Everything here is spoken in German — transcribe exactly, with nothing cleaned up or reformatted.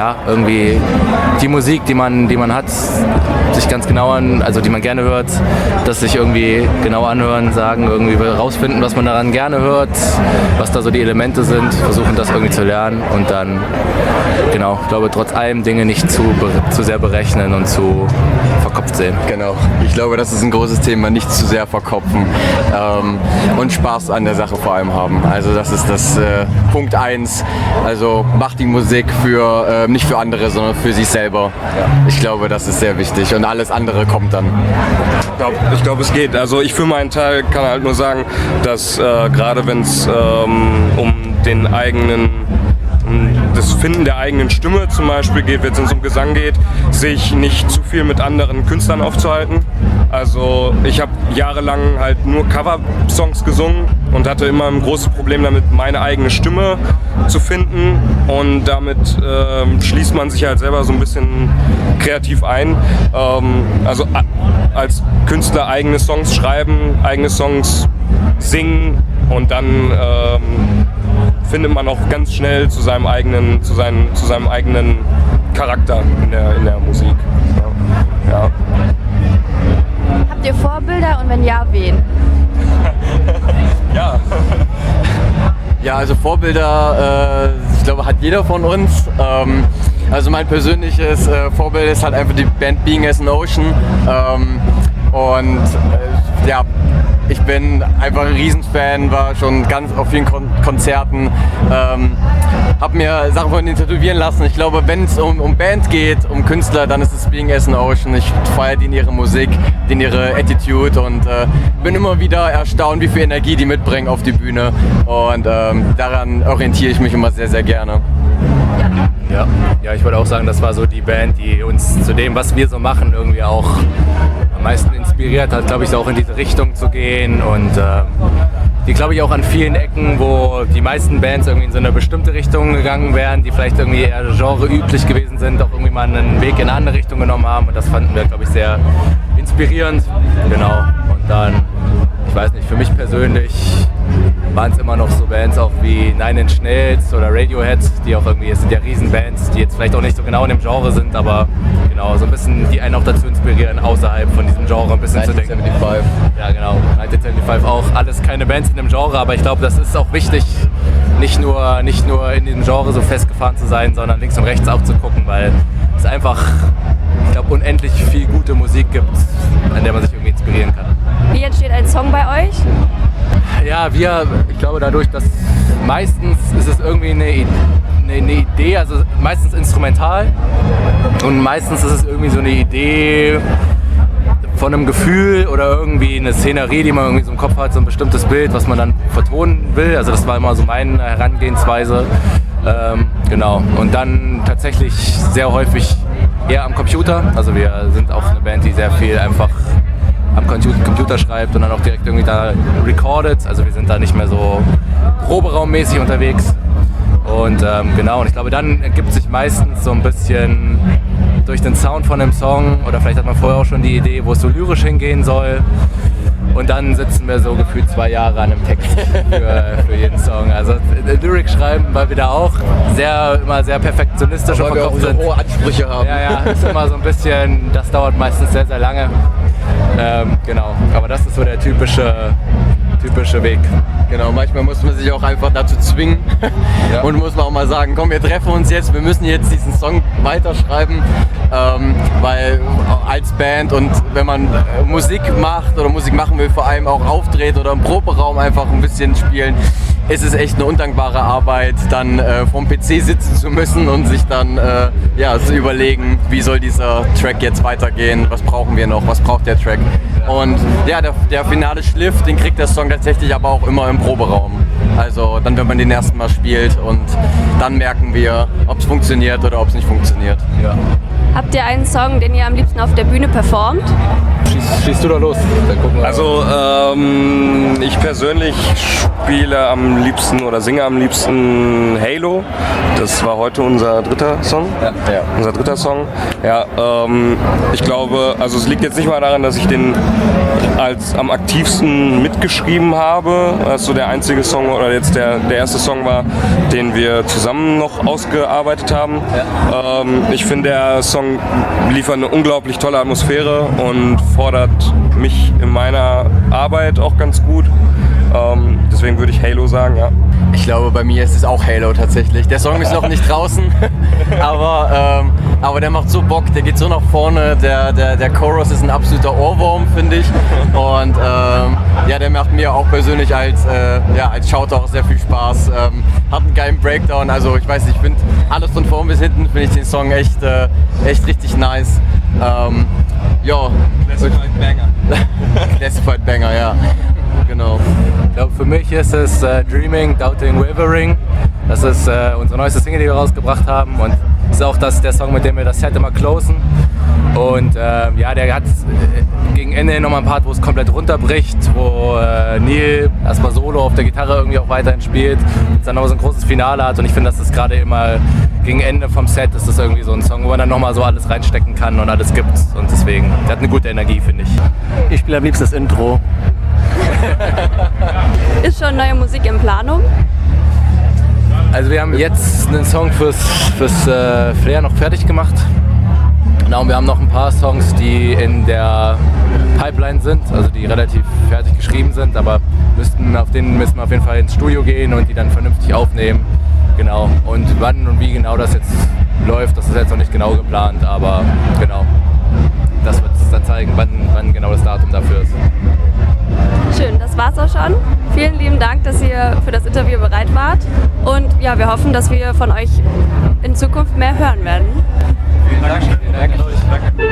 ja, irgendwie die Musik, die man, die man hat, sich ganz genau an, also die man gerne hört, das sich irgendwie genau anhören, sagen, irgendwie rausfinden, was man daran gerne hört, was da so die Elemente sind, versuchen das irgendwie zu lernen und dann, genau, ich glaube, trotz allem Dinge nicht zu, zu sehr berechnen und zu verkopft sehen. Genau, ich glaube, das ist ein großes Thema, nicht zu sehr verkopfen ähm, und Spaß an der Sache vor allem haben. Also das ist das äh, Punkt eins, also macht die Musik für, äh, nicht für andere, sondern für sich selber. Ja. Ich glaube, das ist sehr wichtig und alles andere kommt dann. Ich glaube, ich glaub, es geht. Also ich für meinen Teil kann halt nur sagen, dass äh, gerade wenn es ähm, um den eigenen das Finden der eigenen Stimme zum Beispiel geht, wenn es um Gesang geht, sich nicht zu viel mit anderen Künstlern aufzuhalten. Also ich habe jahrelang halt nur Cover-Songs gesungen und hatte immer ein großes Problem damit, meine eigene Stimme zu finden und damit ähm, schließt man sich halt selber so ein bisschen kreativ ein. Ähm, also a- als Künstler eigene Songs schreiben, eigene Songs singen und dann ähm, findet man auch ganz schnell zu seinem eigenen, zu seinen, zu seinem eigenen Charakter in der, in der Musik. Ja. Ja. Habt ihr Vorbilder und wenn ja, wen? Ja. Ja, also Vorbilder, äh, ich glaube, hat jeder von uns. Ähm, also mein persönliches äh, Vorbild ist halt einfach die Band Being as an Ocean. Ähm, und äh, ja, ich bin einfach ein Riesenfan, war schon ganz auf vielen Kon- Konzerten, ähm, habe mir Sachen von denen tätowieren lassen. Ich glaube, wenn es um, um Band geht, um Künstler, dann ist es Being as an Ocean. Ich feiere die in ihre Musik, die in ihre Attitude und äh, bin immer wieder erstaunt, wie viel Energie die mitbringen auf die Bühne und ähm, daran orientiere ich mich immer sehr, sehr gerne. Ja, ja, ich würde auch sagen, das war so die Band, die uns zu dem, was wir so machen, irgendwie auch am meisten inspiriert hat, glaube ich, so auch in diese Richtung zu gehen und äh, die, glaube ich, auch an vielen Ecken, wo die meisten Bands irgendwie in so eine bestimmte Richtung gegangen wären, die vielleicht irgendwie eher genreüblich gewesen sind, auch irgendwie mal einen Weg in eine andere Richtung genommen haben und das fanden wir, glaube ich, sehr inspirierend. Genau, und dann, ich weiß nicht, für mich persönlich waren es immer noch so Bands auch wie Nine Inch Nails oder Radiohead, die auch irgendwie, es sind ja Riesenbands, die jetzt vielleicht auch nicht so genau in dem Genre sind, aber genau, so ein bisschen, die einen auch dazu inspirieren, außerhalb von diesem Genre ein bisschen zu denken. neunzehnhundertfünfundsiebzig. Ja, genau, neunzehnhundertfünfundsiebzig auch, alles keine Bands in dem Genre, aber ich glaube, das ist auch wichtig, nicht nur, nicht nur in dem Genre so festgefahren zu sein, sondern links und rechts auch zu gucken, weil es einfach, ich glaube, unendlich viel gute Musik gibt, an der man sich irgendwie inspirieren kann. Wie entsteht ein Song bei euch? Ja, wir, ich glaube dadurch, dass meistens ist es irgendwie eine, eine, eine Idee, also meistens instrumental und meistens ist es irgendwie so eine Idee von einem Gefühl oder irgendwie eine Szenerie, die man irgendwie so im Kopf hat, so ein bestimmtes Bild, was man dann vertonen will. Also das war immer so meine Herangehensweise. Ähm, genau. Und dann tatsächlich sehr häufig eher am Computer. Also wir sind auch eine Band, die sehr viel einfach am Computer schreibt und dann auch direkt irgendwie da recordet. Also wir sind da nicht mehr so proberaummäßig unterwegs. Und ähm, genau, und ich glaube, dann ergibt sich meistens so ein bisschen durch den Sound von dem Song oder vielleicht hat man vorher auch schon die Idee, wo es so lyrisch hingehen soll. Und dann sitzen wir so gefühlt zwei Jahre an einem Text für, für jeden Song. Also Lyric schreiben, weil wir da auch sehr, immer sehr perfektionistisch und verkopft sind. Hohe Ansprüche haben. Ja, ja, ist immer so ein bisschen, das dauert meistens sehr, sehr lange. Ähm, genau, aber das ist so der typische, typische Weg. Genau, manchmal muss man sich auch einfach dazu zwingen ja. Und muss man auch mal sagen, komm, wir treffen uns jetzt, wir müssen jetzt diesen Song weiterschreiben, ähm, weil als Band und wenn man äh, Musik macht oder Musik machen will, vor allem auch auftritt oder im Proberaum einfach ein bisschen spielen, ist es echt eine undankbare Arbeit, dann äh, vorm P C sitzen zu müssen und sich dann äh, ja, zu überlegen, wie soll dieser Track jetzt weitergehen, was brauchen wir noch, was braucht der Track. Und ja, der, der finale Schliff, den kriegt der Song tatsächlich aber auch immer im Proberaum. Also dann, wenn man den ersten Mal spielt und dann merken wir, ob es funktioniert oder ob es nicht funktioniert. Ja. Habt ihr einen Song, den ihr am liebsten auf der Bühne performt? Schieß, schießt du da los? Dann gucken wir. Also ähm, ich persönlich spiele am liebsten oder singe am liebsten Halo. Das war heute unser dritter Song. Ja. Ja. Unser dritter Song. Ja, ähm, ich glaube, also es liegt jetzt nicht mal daran, dass ich den als am aktivsten mitgeschrieben habe. Das ist so der einzige Song oder jetzt der, der erste Song war, den wir zusammen noch ausgearbeitet haben. Ja. Ähm, ich finde, der Song liefert eine unglaublich tolle Atmosphäre und fordert mich in meiner Arbeit auch ganz gut. Ähm, deswegen würde ich Halo sagen, ja. Ich glaube, bei mir ist es auch Halo tatsächlich. Der Song ist noch nicht draußen, aber, ähm, aber der macht so Bock, der geht so nach vorne. Der, der, der Chorus ist ein absoluter Ohrwurm, finde ich. Und ähm, ja, der macht mir auch persönlich als, äh, ja, als Schauter auch sehr viel Spaß. Ähm, hat einen geilen Breakdown, also ich weiß nicht, ich finde alles von vorn bis hinten, finde ich den Song echt, äh, echt richtig nice. Ähm, ja. Classified Banger. Classified Banger, ja. Genau. Ich glaube, für mich ist es äh, Dreaming, Doubting, Wavering. Das ist äh, unsere neueste Single, die wir rausgebracht haben. Und das ist auch das, der Song, mit dem wir das Set immer closen. Und äh, ja, der hat äh, gegen Ende nochmal einen Part, wo es komplett runterbricht, wo äh, Neil erstmal solo auf der Gitarre irgendwie auch weiterhin spielt und dann noch so ein großes Finale hat. Und ich finde, dass das gerade immer gegen Ende vom Set ist das irgendwie so ein Song, wo man dann nochmal so alles reinstecken kann und alles gibt. Und deswegen, der hat eine gute Energie, finde ich. Ich spiele am liebsten das Intro. Ist schon neue Musik in Planung? Also wir haben jetzt einen Song fürs, fürs äh, Flair noch fertig gemacht. Genau, und wir haben noch ein paar Songs, die in der Pipeline sind, also die relativ fertig geschrieben sind, aber müssten, auf denen müssen wir auf jeden Fall ins Studio gehen und die dann vernünftig aufnehmen. Genau. Und wann und wie genau das jetzt läuft, das ist jetzt noch nicht genau geplant, aber genau. Das wird es dann zeigen, wann, wann genau das Datum dafür ist. Schön, das war's auch schon. Vielen lieben Dank, dass ihr für das Interview bereit wart. Und ja, wir hoffen, dass wir von euch in Zukunft mehr hören werden. Vielen Dank. Vielen Dank.